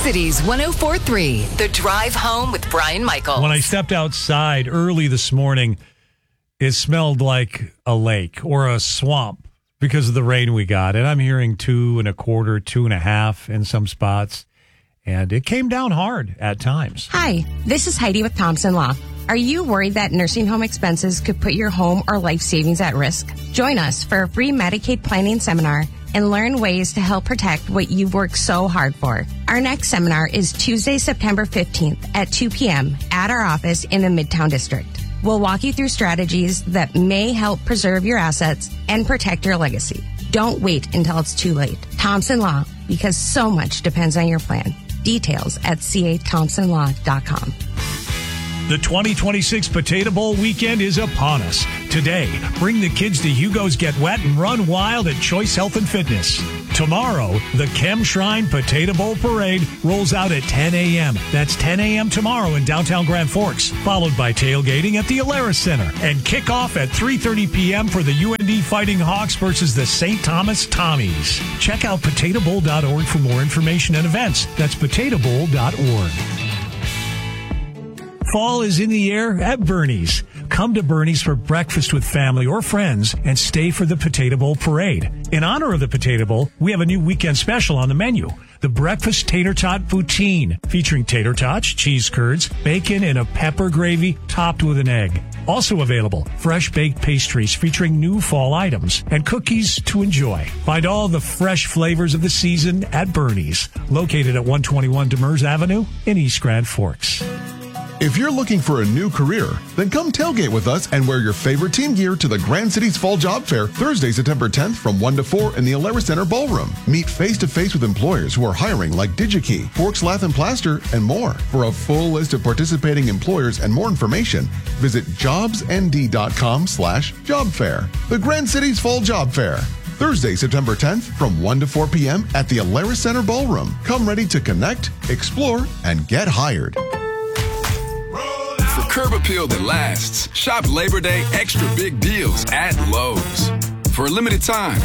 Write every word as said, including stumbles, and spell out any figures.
Cities one oh four point three, The Drive Home with Brian Michaels. When I stepped outside early this morning, it smelled like a lake or a swamp because of the rain we got. And I'm hearing two and a quarter, two and a half in some spots. And it came down hard at times. Hi, this is Heidi with Thompson Law. Are you worried that nursing home expenses could put your home or life savings at risk? Join us for a free Medicaid planning seminar and learn ways to help protect what you've worked so hard for. Our next seminar is Tuesday, September fifteenth at two p.m. at our office in the Midtown District. We'll walk you through strategies that may help preserve your assets and protect your legacy. Don't wait until it's too late. Thompson Law, because so much depends on your plan. Details at c a thompson law dot com. The twenty twenty-six Potato Bowl weekend is upon us. Today, bring the kids to Hugo's Get Wet and Run Wild at Choice Health and Fitness. Tomorrow, the Chem Shrine Potato Bowl Parade rolls out at ten a.m. That's ten a.m. tomorrow in downtown Grand Forks, followed by tailgating at the Alerus Center and kickoff at three thirty p.m. for the U N D Fighting Hawks versus the Saint Thomas Tommies. Check out potato bowl dot org for more information and events. That's potato bowl dot org. Fall is in the air at Bernie's. Come to Bernie's for breakfast with family or friends and stay for the Potato Bowl Parade. In honor of the Potato Bowl, we have a new weekend special on the menu. The Breakfast Tater Tot Poutine, featuring tater tots, cheese curds, bacon, and a pepper gravy topped with an egg. Also available, fresh baked pastries featuring new fall items and cookies to enjoy. Find all the fresh flavors of the season at Bernie's, located at one twenty-one Demers Avenue in East Grand Forks. If you're looking for a new career, then come tailgate with us and wear your favorite team gear to the Grand Cities Fall Job Fair Thursday, September tenth from one to four in the Alerus Center Ballroom. Meet face-to-face with employers who are hiring like DigiKey, Forks Lath and Plaster, and more. For a full list of participating employers and more information, visit jobsnd.com slash job fair. The Grand Cities Fall Job Fair. Thursday, September tenth from one to four p.m. at the Alerus Center Ballroom. Come ready to connect, explore, and get hired. For curb appeal that lasts, shop Labor Day extra big deals at Lowe's. For a limited time,